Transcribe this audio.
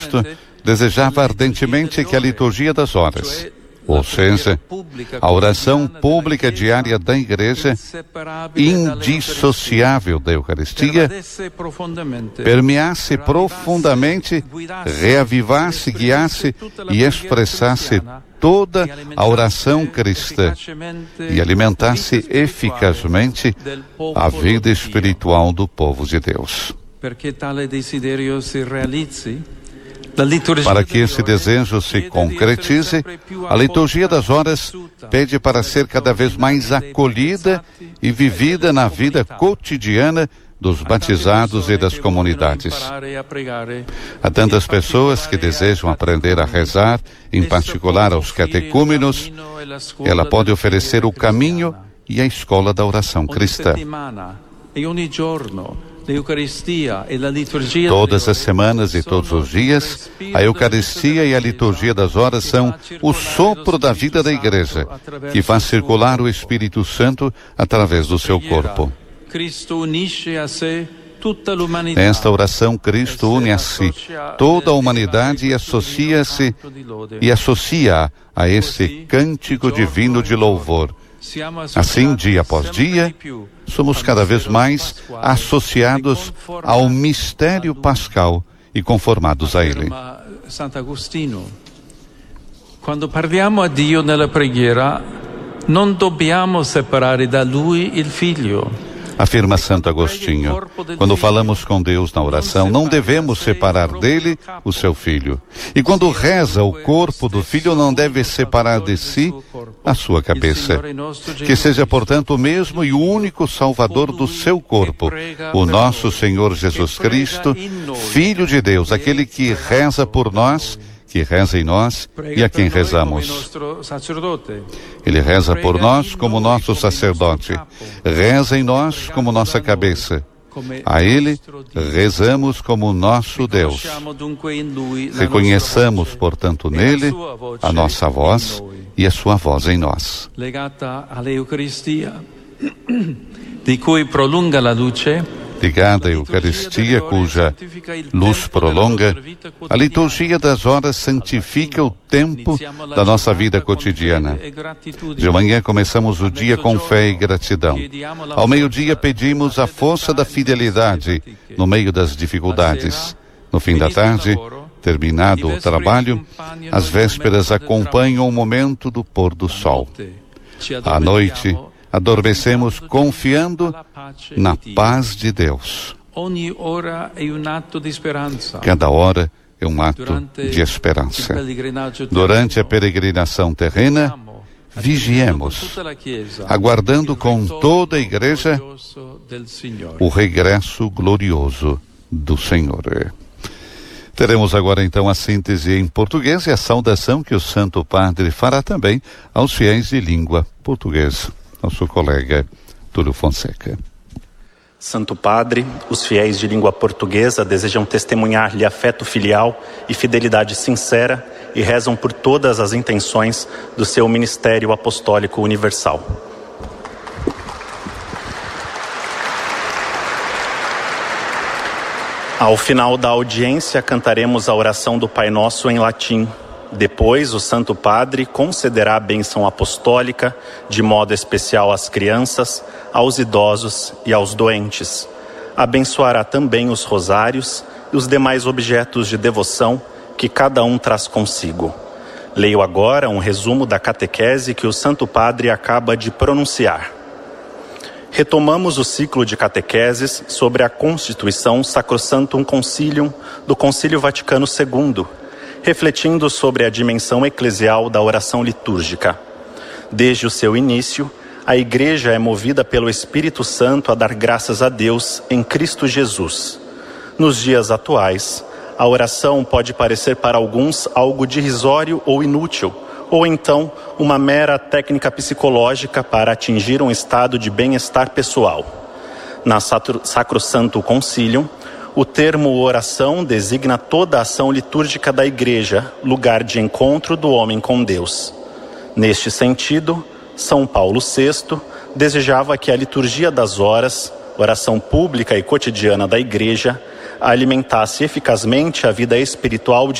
desejava ardentemente que a liturgia das horas, ou seja, a oração pública diária da Igreja, indissociável da Eucaristia, permeasse profundamente, reavivasse, guiasse e expressasse toda a oração cristã e alimentasse eficazmente a vida espiritual do povo de Deus. Para que esse desejo se concretize, a liturgia das horas pede para ser cada vez mais acolhida e vivida na vida cotidiana dos batizados e das comunidades. Há tantas pessoas que desejam aprender a rezar, em particular aos catecúmenos. Ela pode oferecer o caminho e a escola da oração cristã. Todas as semanas e todos os dias, a Eucaristia e a liturgia das horas são o sopro da vida da Igreja, que faz circular o Espírito Santo através do seu corpo. Nesta oração, Cristo une a si toda a humanidade e associa a esse cântico divino de louvor. Assim, dia após dia, somos cada vez mais associados ao mistério pascal e conformados a ele. Quando parliamo a Dio nella preghiera, non dobbiamo separare da Lui il Figlio. Afirma Santo Agostinho, quando falamos com Deus na oração, não devemos separar dele o seu Filho. E quando reza, o corpo do Filho não deve separar de si a sua cabeça. Que seja, portanto, o mesmo e o único Salvador do seu corpo, o nosso Senhor Jesus Cristo, Filho de Deus, aquele que reza por nós, que reza em nós e a quem rezamos. Ele reza por nós como nosso sacerdote, reza em nós como nossa cabeça. A Ele rezamos como nosso Deus. Reconheçamos, portanto, nele a nossa voz e a sua voz em nós. Ligada à Eucaristia, cuja luz prolonga, a liturgia das horas santifica o tempo da nossa vida cotidiana. De manhã começamos o dia com fé e gratidão. Ao meio-dia pedimos a força da fidelidade no meio das dificuldades. No fim da tarde, terminado o trabalho, as vésperas acompanham o momento do pôr do sol. À noite, adormecemos confiando na paz de Deus. Cada hora é um ato de esperança. Durante a peregrinação terrena, vigiemos, aguardando com toda a Igreja o regresso glorioso do Senhor. Teremos agora então a síntese em português e a saudação que o Santo Padre fará também aos fiéis de língua portuguesa. Nosso colega Túlio Fonseca. Santo Padre, os fiéis de língua portuguesa desejam testemunhar-lhe afeto filial e fidelidade sincera e rezam por todas as intenções do seu ministério apostólico universal. Ao final da audiência, cantaremos a oração do Pai Nosso em latim. Depois, o Santo Padre concederá a bênção apostólica, de modo especial às crianças, aos idosos e aos doentes. Abençoará também os rosários e os demais objetos de devoção que cada um traz consigo. Leio agora um resumo da catequese que o Santo Padre acaba de pronunciar. Retomamos o ciclo de catequeses sobre a Constituição Sacrosanctum Concilium do Concílio Vaticano II, refletindo sobre a dimensão eclesial da oração litúrgica. Desde o seu início, a Igreja é movida pelo Espírito Santo a dar graças a Deus em Cristo Jesus. Nos dias atuais, a oração pode parecer para alguns algo de irrisório ou inútil, ou então uma mera técnica psicológica para atingir um estado de bem-estar pessoal. Na Sacrosanctum Concilium, o termo oração designa toda a ação litúrgica da Igreja, lugar de encontro do homem com Deus. Neste sentido, São Paulo VI desejava que a liturgia das horas, oração pública e cotidiana da Igreja, alimentasse eficazmente a vida espiritual de